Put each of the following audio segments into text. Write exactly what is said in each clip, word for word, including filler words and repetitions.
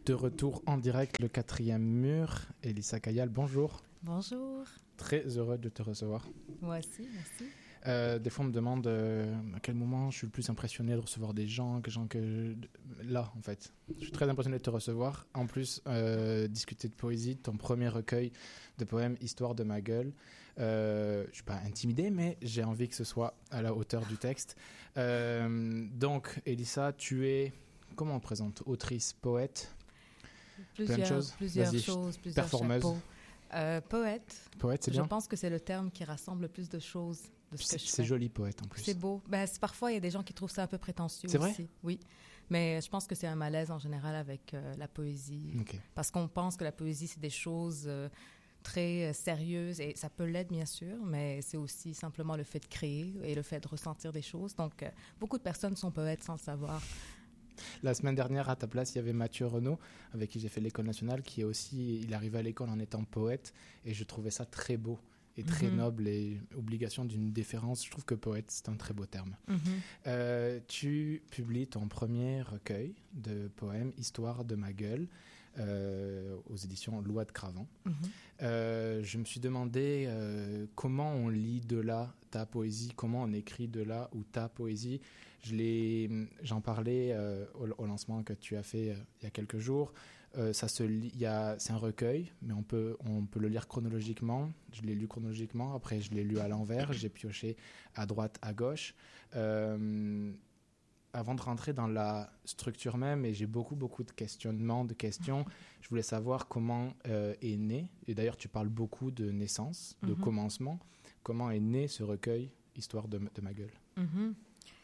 De retour en direct, le quatrième mur. Elissa Kayal, bonjour. Bonjour. Très heureux de te recevoir. Moi aussi, merci. Euh, des fois, on me demande euh, à quel moment je suis le plus impressionné de recevoir des gens, que gens que là, en fait. Je suis très impressionné de te recevoir. En plus, euh, discuter de poésie, ton premier recueil de poèmes, Histoire de ma gueule. Euh, je ne suis pas intimidé, mais j'ai envie que ce soit à la hauteur du texte. Euh, donc, Elissa, tu es, comment on te présente, autrice, poète, plusieurs, plein de choses. Plusieurs Vas-y, choses, plusieurs performeuse. chapeaux. Euh, poète. Poète, c'est je bien. Je pense que c'est le terme qui rassemble le plus de choses de ce c'est, que je c'est fais. joli, poète, en plus. C'est beau. Ben, c'est, parfois, il y a des gens qui trouvent ça un peu prétentieux c'est aussi. Vrai? Oui. Mais je pense que c'est un malaise en général avec euh, la poésie. Okay. Parce qu'on pense que la poésie, c'est des choses euh, très euh, sérieuses. Et ça peut l'être, bien sûr, mais c'est aussi simplement le fait de créer et le fait de ressentir des choses. Donc, euh, beaucoup de personnes sont poètes sans le savoir. La semaine dernière, à ta place, il y avait Mathieu Renaud, avec qui j'ai fait l'École nationale, qui est aussi, il arrivait à l'école en étant poète, et je trouvais ça très beau et très mm-hmm. noble, et obligation d'une déférence. Je trouve que poète, c'est un très beau terme. Mm-hmm. Euh, tu publies ton premier recueil de poèmes, Histoire de ma gueule, euh, aux éditions Loi de Cravant. Mm-hmm. Euh, je me suis demandé euh, comment on lit de là ta poésie, comment on écrit de là ou ta poésie. Je l'ai, j'en parlais euh, au, au lancement que tu as fait euh, il y a quelques jours. Euh, ça se lit, y a, c'est un recueil, mais on peut, on peut le lire chronologiquement. Je l'ai lu chronologiquement, après je l'ai lu à l'envers, j'ai pioché à droite, à gauche. Euh, avant de rentrer dans la structure même, et j'ai beaucoup, beaucoup de questionnements, de questions, je voulais savoir comment euh, est né, et d'ailleurs tu parles beaucoup de naissance, de mm-hmm. commencement, comment est né ce recueil, Histoire de, de ma gueule. Mm-hmm.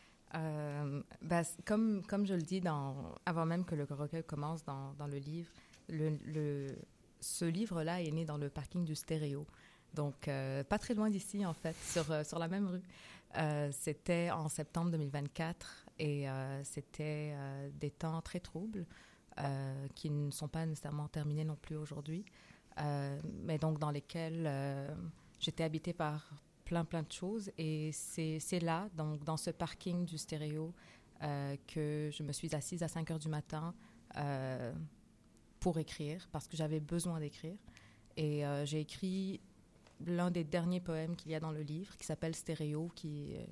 Euh, ben, comme, comme je le dis dans, avant même que le recueil commence dans, dans le livre, le, le, ce livre-là est né dans le parking du Stéréo. Donc, euh, pas très loin d'ici, en fait, sur, euh, sur la même rue. Euh, c'était en septembre deux mille vingt-quatre et euh, c'était euh, des temps très troubles euh, qui ne sont pas nécessairement terminés non plus aujourd'hui, euh, mais donc dans lesquels euh, j'étais habitée par plein, plein de choses. Et c'est, c'est là, donc, dans ce parking du Stéréo, euh, que je me suis assise à cinq heures du matin euh, pour écrire, parce que j'avais besoin d'écrire. Et euh, j'ai écrit l'un des derniers poèmes qu'il y a dans le livre, qui s'appelle Stéréo, qui, euh,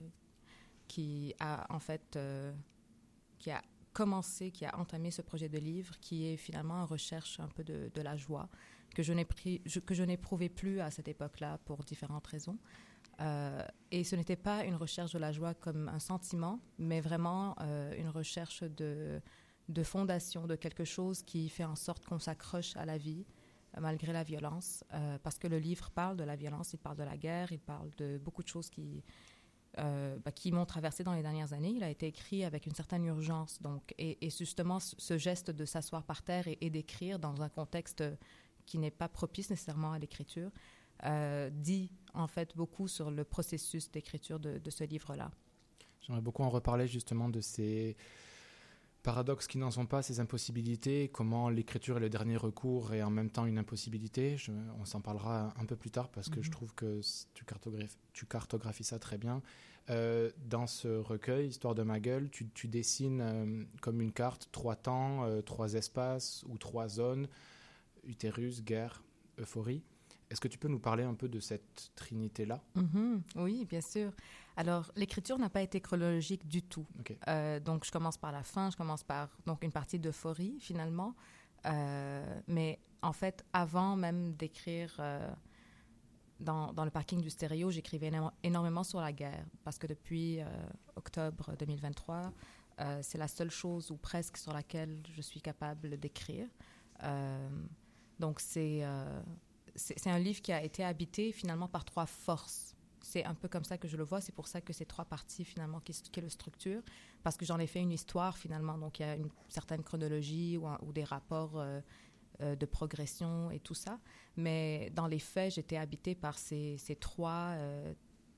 qui a, en fait, euh, qui a commencé, qui a entamé ce projet de livre, qui est finalement en recherche un peu de, de la joie, que je, n'ai pris, je, que je n'éprouvais plus à cette époque-là pour différentes raisons. Euh, et ce n'était pas une recherche de la joie comme un sentiment, mais vraiment euh, une recherche de, de fondation, de quelque chose qui fait en sorte qu'on s'accroche à la vie, euh, malgré la violence, euh, parce que le livre parle de la violence, il parle de la guerre, il parle de beaucoup de choses qui, euh, bah, qui m'ont traversé dans les dernières années. Il a été écrit avec une certaine urgence, donc, et, et justement ce geste de s'asseoir par terre et, et d'écrire dans un contexte qui n'est pas propice nécessairement à l'écriture, Euh, dit en fait beaucoup sur le processus d'écriture de, de ce livre-là. J'aimerais beaucoup en reparler justement de ces paradoxes qui n'en sont pas, ces impossibilités, comment l'écriture est le dernier recours et en même temps une impossibilité. Je, on s'en parlera un peu plus tard parce que mm-hmm. je trouve que tu cartographies, tu cartographies ça très bien. Euh, dans ce recueil, Histoire de ma gueule, tu, tu dessines euh, comme une carte trois temps, euh, trois espaces ou trois zones, utérus, guerre, euphorie. Est-ce que tu peux nous parler un peu de cette trinité-là? Mm-hmm. Oui, bien sûr. Alors, l'écriture n'a pas été chronologique du tout. Okay. Euh, donc, je commence par la fin, je commence par donc, une partie d'euphorie, finalement. Euh, mais en fait, avant même d'écrire euh, dans, dans le parking du Stéréo, j'écrivais éno- énormément sur la guerre. Parce que depuis euh, octobre deux mille vingt-trois, euh, c'est la seule chose, ou presque, sur laquelle je suis capable d'écrire. Euh, donc, c'est... Euh, C'est, c'est un livre qui a été habité finalement par trois forces. C'est un peu comme ça que je le vois. C'est pour ça que c'est trois parties finalement qui, qui le structurent, parce que j'en ai fait une histoire finalement. Donc il y a une certaine chronologie ou, un, ou des rapports euh, euh, de progression et tout ça. Mais dans les faits, j'étais habitée par ces, ces trois euh,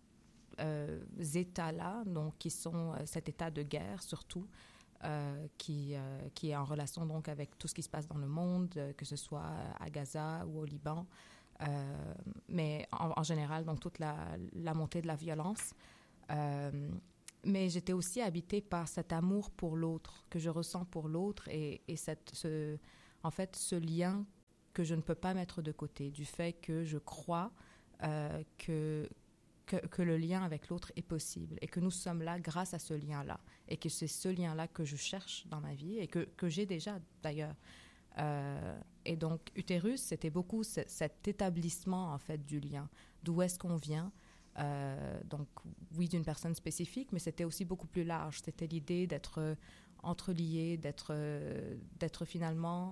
euh, états-là, donc qui sont euh, cet état de guerre surtout. Euh, qui, euh, qui est en relation donc avec tout ce qui se passe dans le monde, euh, que ce soit à Gaza ou au Liban, euh, mais en, en général, donc toute la, la montée de la violence. Euh, mais j'étais aussi habitée par cet amour pour l'autre, que je ressens pour l'autre, et, et cette, ce, en fait, ce lien que je ne peux pas mettre de côté, du fait que je crois euh, que, que, que le lien avec l'autre est possible et que nous sommes là grâce à ce lien-là et que c'est ce lien-là que je cherche dans ma vie et que, que j'ai déjà d'ailleurs. Euh, et donc, Utérus, c'était beaucoup c- cet établissement en fait du lien. D'où est-ce qu'on vient? Euh, donc, oui, d'une personne spécifique, mais c'était aussi beaucoup plus large. C'était l'idée d'être entrelié, d'être, d'être finalement,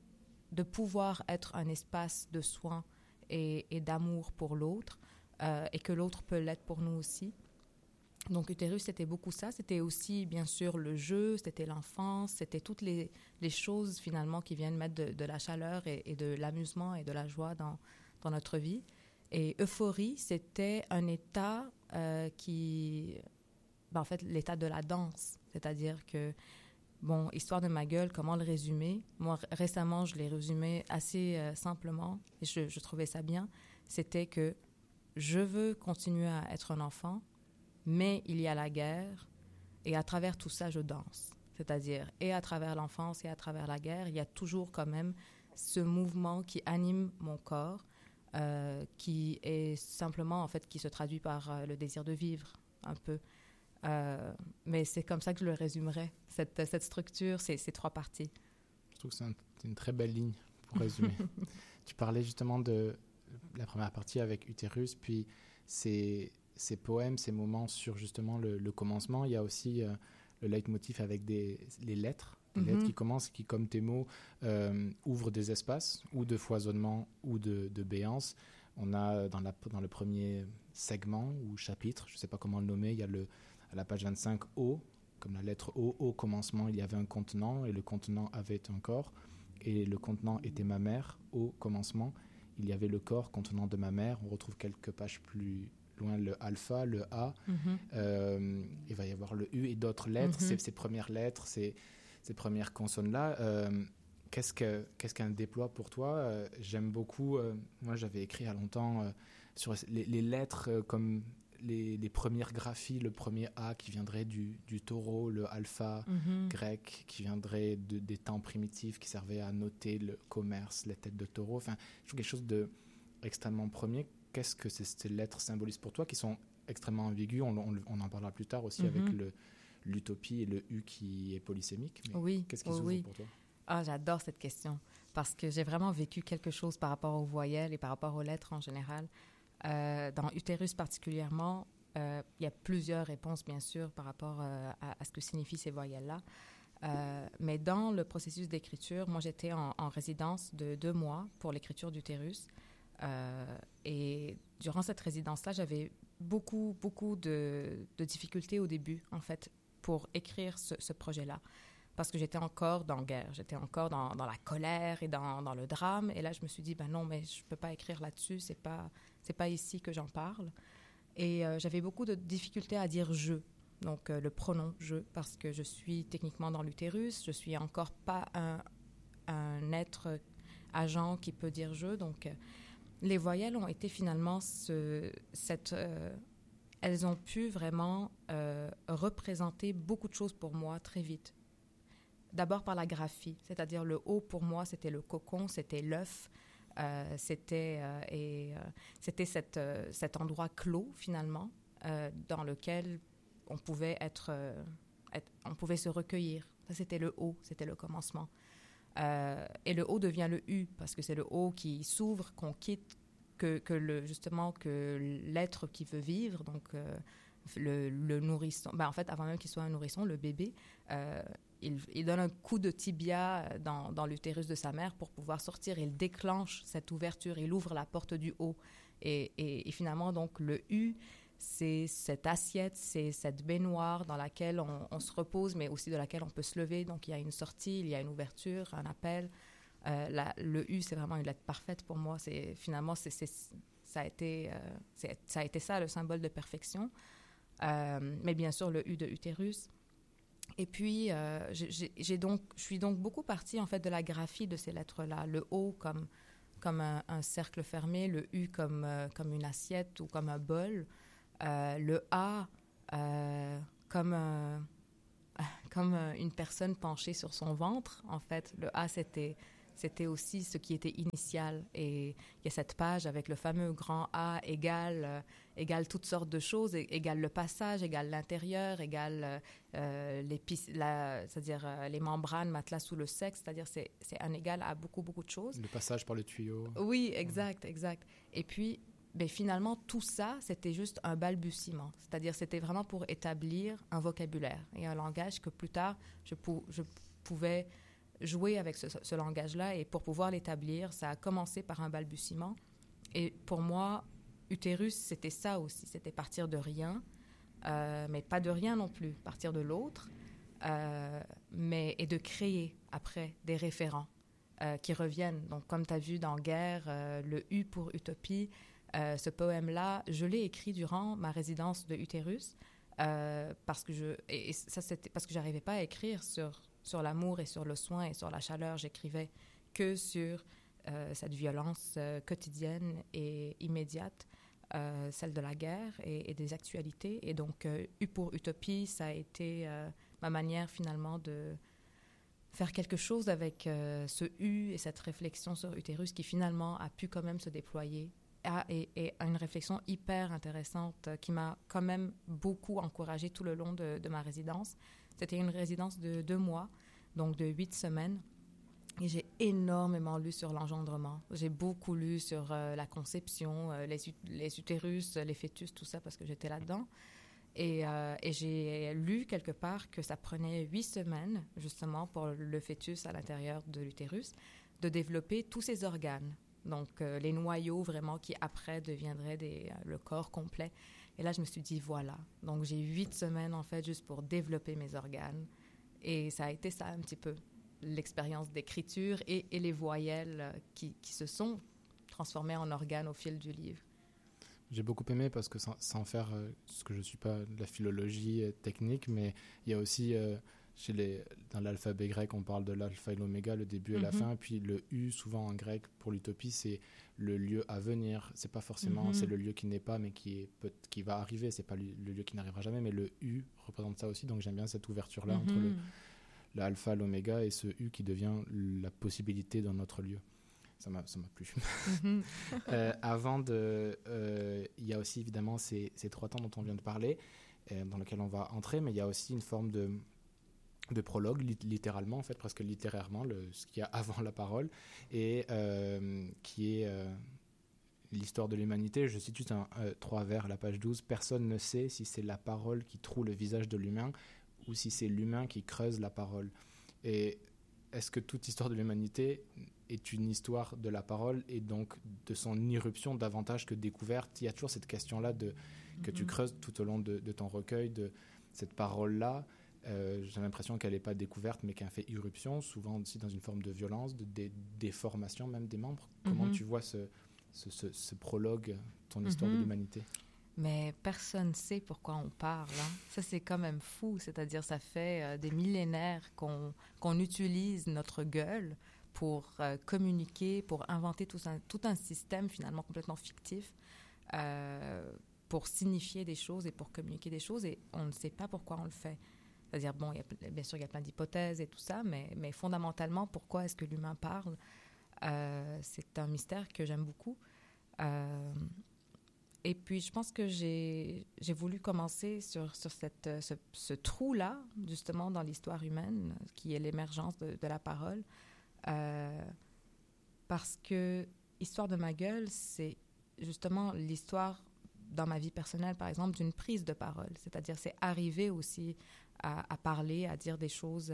de pouvoir être un espace de soins et, et d'amour pour l'autre, euh, et que l'autre peut l'être pour nous aussi. Donc, Utérus, c'était beaucoup ça. C'était aussi, bien sûr, le jeu, c'était l'enfance, c'était toutes les, les choses, finalement, qui viennent mettre de, de la chaleur et, et de l'amusement et de la joie dans, dans notre vie. Et euphorie, c'était un état euh, qui... Ben, en fait, l'état de la danse. C'est-à-dire que, bon, Histoire de ma gueule, comment le résumer? Moi, récemment, je l'ai résumé assez euh, simplement, et je, je trouvais ça bien. C'était que je veux continuer à être un enfant, mais il y a la guerre, et à travers tout ça, je danse. C'est-à-dire, et à travers l'enfance et à travers la guerre, il y a toujours quand même ce mouvement qui anime mon corps, euh, qui est simplement, en fait, qui se traduit par euh, le désir de vivre, un peu. Euh, mais c'est comme ça que je le résumerais, cette, cette structure, ces, ces trois parties. Je trouve que c'est, un, c'est une très belle ligne pour résumer. Tu parlais justement de la première partie avec Utérus, puis ces, ces poèmes, ces moments sur justement le, le commencement. Il y a aussi euh, le leitmotiv avec des, les lettres, des mm-hmm. lettres qui commencent, qui, comme tes mots, euh, ouvrent des espaces, ou de foisonnement, ou de, de béance. On a dans, la, dans le premier segment ou chapitre, je ne sais pas comment le nommer, il y a le à la page vingt-cinq, O, comme la lettre O, au commencement, il y avait un contenant, et le contenant avait un corps, et le contenant était ma mère. Au commencement, il y avait le corps contenant de ma mère. On retrouve quelques pages plus loin le alpha, le A, mm-hmm. euh, il va y avoir le U et d'autres lettres, mm-hmm. ces, ces premières lettres, ces, ces premières consonnes-là. Euh, qu'est-ce, que, qu'est-ce qu'un déploie pour toi? euh, J'aime beaucoup, euh, moi j'avais écrit il y a longtemps euh, sur les, les lettres euh, comme... Les, les premières graphies, le premier A qui viendrait du, du taureau, le alpha mm-hmm. grec qui viendrait de, des temps primitifs qui servaient à noter le commerce, les têtes de taureau. Enfin, je trouve quelque chose d'extrêmement premier. Qu'est-ce que ces, ces lettres symbolisent pour toi qui sont extrêmement ambiguës? On, on, on en parlera plus tard aussi mm-hmm. avec le, l'utopie et le U qui est polysémique. Mais oui, qu'est-ce qu'ils oh, ouvrent oui. pour toi? Ah, j'adore cette question parce que j'ai vraiment vécu quelque chose par rapport aux voyelles et par rapport aux lettres en général. Euh, dans Utérus particulièrement, euh, il y a plusieurs réponses, bien sûr, par rapport euh, à, à ce que signifient ces voyelles-là. Euh, mais dans le processus d'écriture, moi, j'étais en, en résidence de deux mois pour l'écriture d'Utérus. Euh, et durant cette résidence-là, j'avais beaucoup, beaucoup de, de difficultés au début, en fait, pour écrire ce, ce projet-là. Parce que j'étais encore dans la guerre, j'étais encore dans, dans la colère et dans, dans le drame. Et là, je me suis dit, ben non, mais je ne peux pas écrire là-dessus, c'est pas... c'est pas ici que j'en parle. Et euh, j'avais beaucoup de difficultés à dire « je », donc euh, le pronom « je », parce que je suis techniquement dans l'utérus, je suis encore pas un, un être agent qui peut dire « je ». Donc, euh, les voyelles ont été finalement ce, cette... Euh, elles ont pu vraiment euh, représenter beaucoup de choses pour moi très vite. D'abord par la graphie, c'est-à-dire le O pour moi, c'était le cocon, c'était l'œuf. Euh, c'était euh, et euh, c'était cette, euh, cet endroit clos finalement euh, dans lequel on pouvait être, euh, être on pouvait se recueillir. Ça c'était le O, c'était le commencement. Euh, et le O devient le U parce que c'est le O qui s'ouvre, qu'on quitte, que, que le justement que l'être qui veut vivre, donc euh, le, le nourrisson. Ben, en fait, avant même qu'il soit un nourrisson, le bébé. Euh, Il, il donne un coup de tibia dans, dans l'utérus de sa mère pour pouvoir sortir. Il déclenche cette ouverture, il ouvre la porte du haut. Et, et, et finalement, donc, le U, c'est cette assiette, c'est cette baignoire dans laquelle on, on se repose, mais aussi de laquelle on peut se lever. Donc, il y a une sortie, il y a une ouverture, un appel. Euh, la, le U, c'est vraiment une lettre parfaite pour moi. C'est, finalement, c'est, c'est, ça, a été, euh, c'est, ça a été ça, le symbole de perfection. Euh, mais bien sûr, le U de utérus. Et puis, euh, j'ai, j'ai donc, je suis donc beaucoup partie, en fait, de la graphie de ces lettres-là. Le O comme, comme un, un cercle fermé, le U comme, euh, comme une assiette ou comme un bol, euh, le A euh, comme, un, comme une personne penchée sur son ventre, en fait. Le A, c'était c'était aussi ce qui était initial. Et il y a cette page avec le fameux grand A égale, euh, égale toutes sortes de choses, égale le passage, égale l'intérieur, égale euh, les, la, c'est-à-dire euh, les membranes, matelas sous le sexe, c'est-à-dire c'est, c'est un égal à beaucoup, beaucoup de choses. Le passage par le tuyau. Oui, exact, exact. Et puis, ben, finalement, tout ça, c'était juste un balbutiement. C'est-à-dire c'était vraiment pour établir un vocabulaire et un langage que plus tard, je, pou- je pouvais jouer avec ce, ce langage-là. Et pour pouvoir l'établir, ça a commencé par un balbutiement. Et pour moi, utérus, c'était ça aussi. C'était partir de rien, euh, mais pas de rien non plus, partir de l'autre, euh, mais, et de créer après des référents euh, qui reviennent. Donc, comme tu as vu dans Guerre, euh, le U pour Utopie, euh, ce poème-là, je l'ai écrit durant ma résidence de utérus, euh, parce que je, et ça, c'était parce que j'arrivais pas à écrire sur, sur l'amour et sur le soin et sur la chaleur. J'écrivais que sur euh, cette violence euh, quotidienne et immédiate, euh, celle de la guerre et, et des actualités. Et donc, euh, U pour Utopie, ça a été euh, ma manière finalement de faire quelque chose avec euh, ce U et cette réflexion sur utérus qui finalement a pu quand même se déployer. Ah, et, et une réflexion hyper intéressante qui m'a quand même beaucoup encouragée tout le long de, de ma résidence. C'était une résidence de deux mois, donc de huit semaines. Et j'ai énormément lu sur l'engendrement. J'ai beaucoup lu sur euh, la conception, euh, les, les utérus, les fœtus, tout ça, parce que j'étais là-dedans. Et, euh, et j'ai lu quelque part que ça prenait huit semaines, justement, pour le fœtus à l'intérieur de l'utérus, de développer tous ses organes. Donc, euh, les noyaux vraiment qui, après, deviendraient des, euh, le corps complet. Et là, je me suis dit, voilà. Donc, j'ai huit semaines, en fait, juste pour développer mes organes. Et ça a été ça, un petit peu, l'expérience d'écriture et, et les voyelles euh, qui, qui se sont transformées en organes au fil du livre. J'ai beaucoup aimé parce que sans, sans faire, euh, ce que je ne suis pas de la philologie euh, technique, mais il y a aussi... Euh, Chez les, dans l'alphabet grec, on parle de l'alpha et l'oméga, le début et mm-hmm. la fin. Et puis le U, souvent en grec, pour l'utopie, c'est le lieu à venir. C'est pas forcément, mm-hmm. c'est le lieu qui n'est pas, mais qui, est, peut, qui va arriver. C'est pas le, le lieu qui n'arrivera jamais, mais le U représente ça aussi. Donc j'aime bien cette ouverture-là mm-hmm. entre le, l'alpha, l'oméga et ce U qui devient la possibilité dans notre lieu. Ça m'a, ça m'a plu. Mm-hmm. euh, avant de... Euh, il y a aussi évidemment ces, ces trois temps dont on vient de parler, euh, dans lesquels on va entrer, mais il y a aussi une forme de... de prologue, littéralement, en fait, presque littérairement, le, ce qu'il y a avant la parole, et euh, qui est euh, l'histoire de l'humanité. Je cite juste un, euh, trois vers à la page douze. « Personne ne sait si c'est la parole qui troue le visage de l'humain ou si c'est l'humain qui creuse la parole. » Et est-ce que toute histoire de l'humanité est une histoire de la parole et donc de son irruption davantage que découverte? Il y a toujours cette question-là de, que mm-hmm. tu creuses tout au long de, de ton recueil, de cette parole-là. Euh, j'ai l'impression qu'elle n'est pas découverte, mais qu'elle fait irruption, souvent aussi dans une forme de violence, de dé- déformation même des membres. Comment mm-hmm. tu vois ce, ce, ce, ce prologue, ton mm-hmm. histoire de l'humanité? Mais personne ne sait pourquoi on parle. Hein. Ça, c'est quand même fou. C'est-à-dire, ça fait euh, des millénaires qu'on, qu'on utilise notre gueule pour euh, communiquer, pour inventer tout un, tout un système finalement complètement fictif, euh, pour signifier des choses et pour communiquer des choses, et on ne sait pas pourquoi on le fait. C'est-à-dire, bon, il y a, bien sûr, il y a plein d'hypothèses et tout ça, mais, mais fondamentalement, pourquoi est-ce que l'humain parle? euh, C'est un mystère que j'aime beaucoup. Euh, et puis, je pense que j'ai, j'ai voulu commencer sur, sur cette, ce, ce trou-là, justement, dans l'histoire humaine, qui est l'émergence de, de la parole. Euh, parce que Histoire de ma gueule, c'est justement l'histoire, dans ma vie personnelle, par exemple, d'une prise de parole. C'est-à-dire, c'est arriver aussi à, à parler, à dire des choses,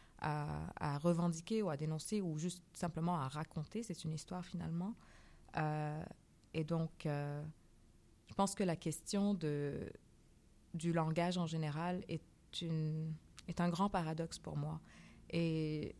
à, à revendiquer ou à dénoncer ou juste simplement à raconter. C'est une histoire, finalement. Euh, et donc, euh, je pense que la question de, du langage en général est, une, est un grand paradoxe pour moi. Et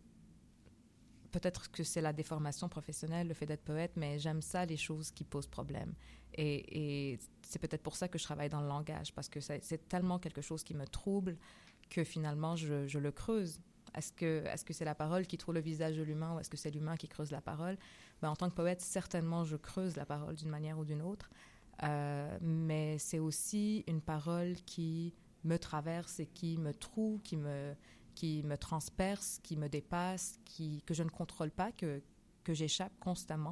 peut-être que c'est la déformation professionnelle, le fait d'être poète, mais j'aime ça, les choses qui posent problème. Et, et c'est peut-être pour ça que je travaille dans le langage, parce que c'est, c'est tellement quelque chose qui me trouble que finalement, je, je le creuse. Est-ce que, est-ce que c'est la parole qui trouve le visage de l'humain ou est-ce que c'est l'humain qui creuse la parole? Ben, en tant que poète, certainement, je creuse la parole d'une manière ou d'une autre. Euh, mais c'est aussi une parole qui me traverse et qui me troue, qui me, qui me transperce, qui me dépasse, qui, que je ne contrôle pas, que, que j'échappe constamment.